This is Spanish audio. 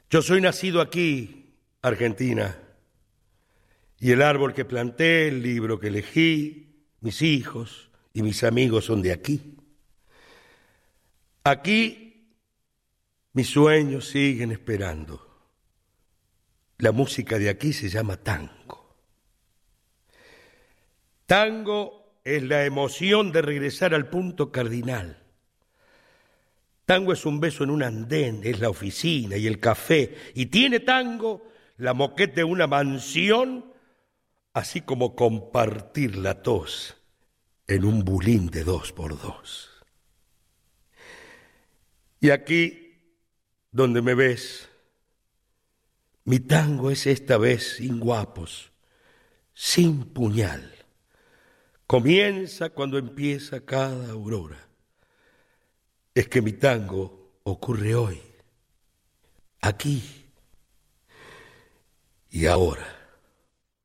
Yo soy nacido aquí, Argentina, y el árbol que planté, el libro que elegí, mis hijos y mis amigos son de aquí. Aquí mis sueños siguen esperando. La música de aquí se llama tango. Tango es la emoción de regresar al punto cardinal. Tango es un beso en un andén, es la oficina y el café. Y tiene tango la moqueta de una mansión, así como compartir la tos en un bulín de 2x2. Y aquí, donde me ves, mi tango es esta vez sin guapos, sin puñal. Comienza cuando empieza cada aurora. Es que mi tango ocurre hoy, aquí y ahora.